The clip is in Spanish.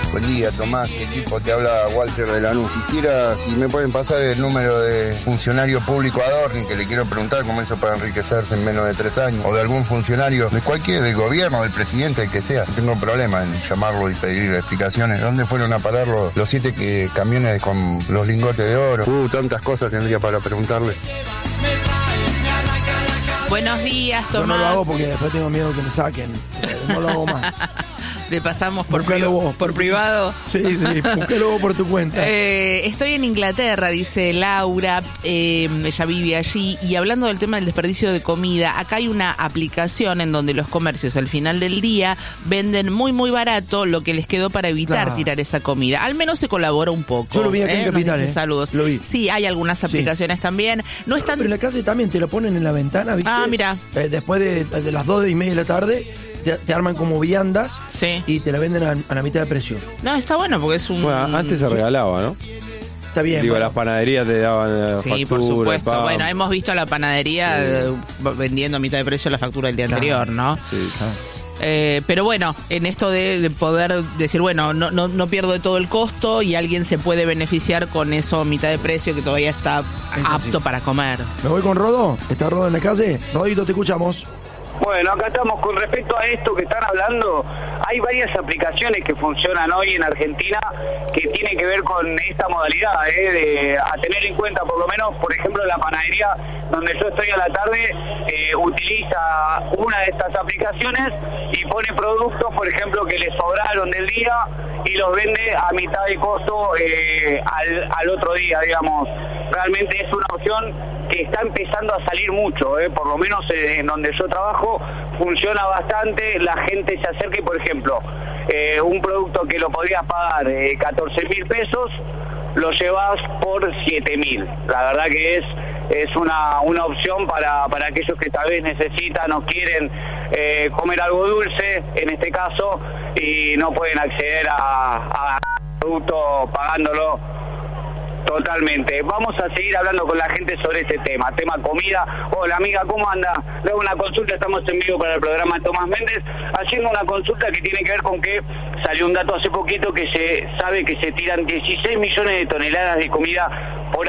Buen día, Tomás. ¿Qué equipo? Te habla Walter de Lanús. Quisiera, si me pueden pasar el número de funcionario público Adorni, que le quiero preguntar cómo hizo para enriquecerse en menos de 3 años, o de algún funcionario, de cualquier, del gobierno, del presidente, el que sea. No tengo problema en llamarlo y pedir explicaciones. ¿Dónde fueron a parar los 7 camiones con los lingotes de oro? Tantas cosas tendría para preguntarle. Buenos días, Tomás. Yo no lo hago porque después tengo miedo que me saquen. No lo hago más. Le pasamos por privado. Sí, búscalo vos por tu cuenta. Estoy en Inglaterra, dice Laura. Ella vive allí. Y hablando del tema del desperdicio de comida, acá hay una aplicación en donde los comercios al final del día venden muy, muy barato lo que les quedó para evitar tirar esa comida. Al menos se colabora un poco. Yo lo vi acá en Capital. Saludos. Lo vi. Sí, hay algunas aplicaciones también. No están... Pero en la calle también te lo ponen en la ventana, ¿viste? Ah, mira. Después de las 2:30 de la tarde... Te arman como viandas y te la venden a la mitad de precio. No, está bueno porque es un... Bueno, antes se regalaba, ¿no? Está bien. Digo, las panaderías te daban sí, factura, por supuesto. pan. Bueno, hemos visto a la panadería vendiendo a mitad de precio la factura del día anterior, ¿no? Sí, pero bueno, en esto de poder decir, bueno, no pierdo de todo el costo y alguien se puede beneficiar con eso a mitad de precio que todavía está apto para comer. ¿Me voy con Rodo? ¿Está Rodo en la calle? Rodito, te escuchamos. Bueno, acá estamos con respecto a esto que están hablando. Hay varias aplicaciones que funcionan hoy en Argentina que tienen que ver con esta modalidad, a tener en cuenta por lo menos, por ejemplo, la panadería donde yo estoy a la tarde utiliza una de estas aplicaciones y pone productos, por ejemplo, que le sobraron del día y los vende a mitad de costo al otro día, digamos. Realmente es una opción que está empezando a salir mucho, por lo menos en donde yo trabajo funciona bastante, la gente se acerca y, por ejemplo, un producto que lo podrías pagar 14.000 pesos, lo llevas por 7.000. La verdad que es una opción para aquellos que tal vez necesitan o quieren comer algo dulce, en este caso, y no pueden acceder a producto pagándolo. Totalmente. Vamos a seguir hablando con la gente sobre este tema comida. Hola amiga, ¿cómo anda? Le hago una consulta, estamos en vivo para el programa de Tomás Méndez, haciendo una consulta que tiene que ver con que salió un dato hace poquito que se sabe que se tiran 16 millones de toneladas de comida por